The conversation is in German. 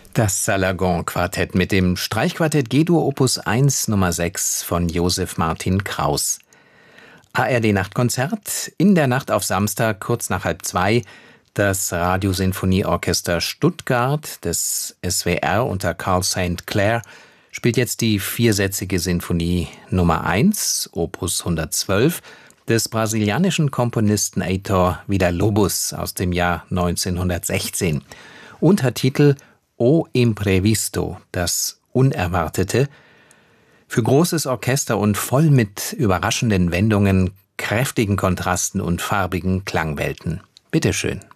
Das Salagon-Quartett mit dem Streichquartett G-Dur Opus 1 Nummer 6 von Josef Martin Kraus. ARD-Nachtkonzert in der Nacht auf Samstag kurz nach 1:30. Das Radiosinfonieorchester Stuttgart des SWR unter Carl St. Clair spielt jetzt die viersätzige Sinfonie Nummer 1, Opus 112, des brasilianischen Komponisten Heitor Villa-Lobos aus dem Jahr 1916. Untertitel O Imprevisto, das Unerwartete, für großes Orchester und voll mit überraschenden Wendungen, kräftigen Kontrasten und farbigen Klangwelten. Bitteschön.